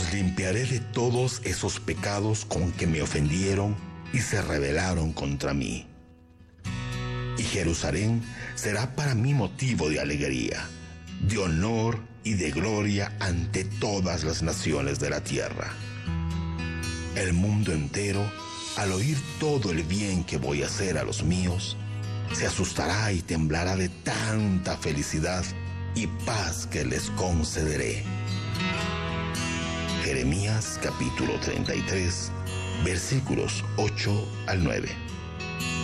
Los limpiaré de todos esos pecados con que me ofendieron y se rebelaron contra mí. Y Jerusalén será para mí motivo de alegría, de honor y de gloria ante todas las naciones de la tierra. El mundo entero, al oír todo el bien que voy a hacer a los míos, se asustará y temblará de tanta felicidad y paz que les concederé. Jeremías capítulo 33, versículos 8 al 9.